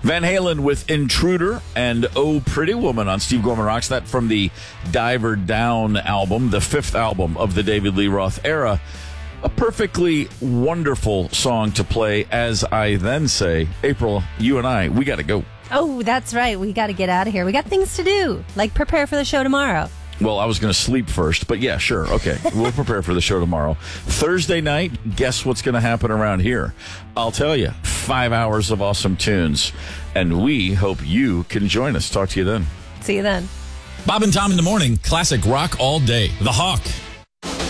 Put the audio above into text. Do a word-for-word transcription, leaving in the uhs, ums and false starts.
Van Halen with Intruder and Oh Pretty Woman on Steve Gorman Rocks. That from the Diver Down album, the fifth album of the David Lee Roth era. A perfectly wonderful song to play, as I then say, April, you and I, we got to go. Oh, that's right. We got to get out of here. We got things to do, like prepare for the show tomorrow. Well, I was going to sleep first, but yeah, sure. Okay. We'll prepare for the show tomorrow. Thursday night, guess what's going to happen around here? I'll tell you, five hours of awesome tunes. And we hope you can join us. Talk to you then. See you then. Bob and Tom in the morning, classic rock all day. The Hawk.